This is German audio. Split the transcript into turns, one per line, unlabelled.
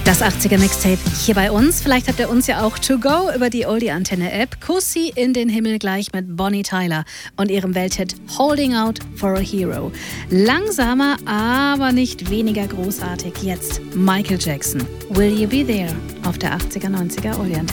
Das 80er Mixtape hier bei uns. Vielleicht habt ihr uns ja auch to go über die Oldie-Antenne-App. Kussi in den Himmel gleich mit Bonnie Tyler und ihrem Welthit Holding Out for a Hero. Langsamer, aber nicht weniger großartig. Jetzt Michael Jackson. Will You Be There auf der 80er, 90er Oldie-Antenne.